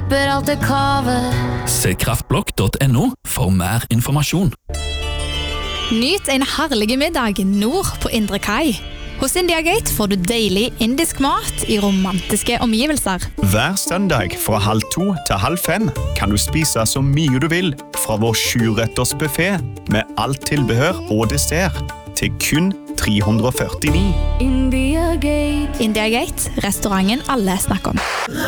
slipper alt det kavet. Se kraftblokk.no for mer informasjon. Nyt en herlig middag nord på Indre Kai. Hos India Gate får du deilig indisk mat i romantiske omgivelser. Hver søndag fra 14:30 til 16:30 kan du spise så mye du vil fra vår 7-retters buffet med alt tilbehør og dessert til kun 349. India Gate. India Gate, restauranten alle snakker om.